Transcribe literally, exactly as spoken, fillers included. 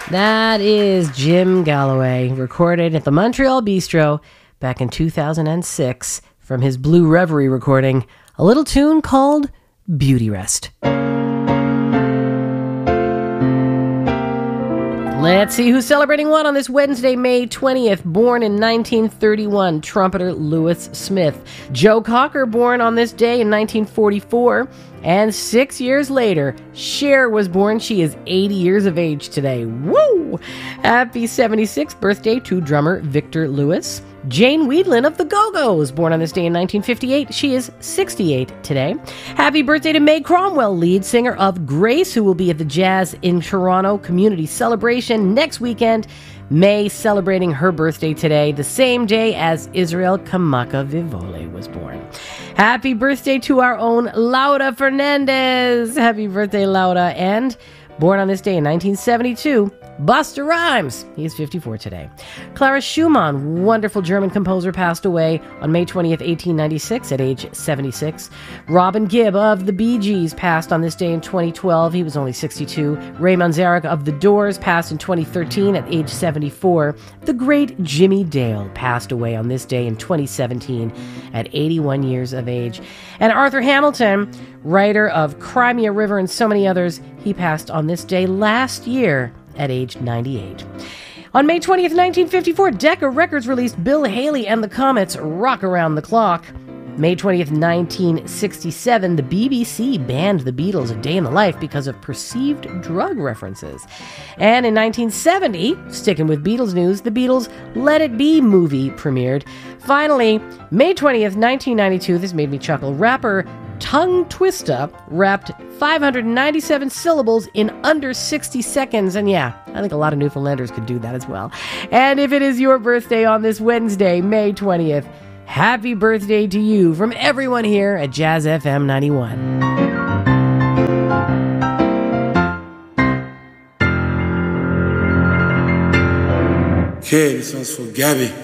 That is Jim Galloway, recorded at the Montreal Bistro back in two thousand six from his Blue Reverie recording, a little tune called Beauty Rest. Let's see who's celebrating what on this Wednesday, May twentieth. Born in nineteen thirty-one, trumpeter Lewis Smith. Joe Cocker, born on this day in nineteen forty-four. And six years later, Cher was born. She is eighty years of age today. Woo! Happy seventy-sixth birthday to drummer Victor Lewis. Jane Weedland of the Go-Go's, born on this day in nineteen fifty-eight. She is sixty-eight today. Happy birthday to May Cromwell, lead singer of Grace, who will be at the Jazz in Toronto Community Celebration next weekend. May celebrating her birthday today, the same day as Israel Kamaka Vivole was born. Happy birthday to our own Laura Fernandez. Happy birthday, Laura. And born on this day in nineteen seventy-two, Busta Rhymes. He is fifty-four today. Clara Schumann, wonderful German composer, passed away on May twentieth, eighteen ninety-six at age seventy-six. Robin Gibb of the Bee Gees passed on this day in twenty twelve. He was only sixty-two. Ray Manzarek of The Doors passed in twenty thirteen at age seventy-four. The great Jimmy Dale passed away on this day in twenty seventeen at eighty-one years of age. And Arthur Hamilton, writer of Cry Me a River and so many others, he passed on this day last year at age ninety-eight. On May twentieth, nineteen fifty-four, Decca Records released Bill Haley and the Comets' Rock Around the Clock. May twentieth, nineteen sixty-seven, the B B C banned the Beatles' A Day in the Life because of perceived drug references. And in nineteen seventy, sticking with Beatles news, the Beatles' Let It Be movie premiered. Finally, May twentieth, nineteen ninety-two, this made me chuckle, rapper Tongue Twista rapped five hundred ninety-seven syllables in under sixty seconds. And yeah, I think a lot of Newfoundlanders could do that as well. And if it is your birthday on this Wednesday, May twentieth, happy birthday to you from everyone here at Jazz F M ninety-one. Okay, this one's for Gabby.